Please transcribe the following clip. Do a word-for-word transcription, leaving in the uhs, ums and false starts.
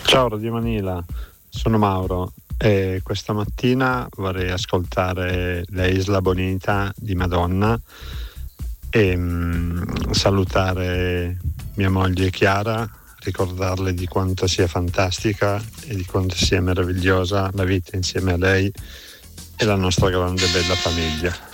Ciao Radio Manila, sono Mauro e questa mattina vorrei ascoltare La Isla Bonita di Madonna e mh, salutare mia moglie Chiara, ricordarle di quanto sia fantastica e di quanto sia meravigliosa la vita insieme a lei e la nostra grande bella famiglia.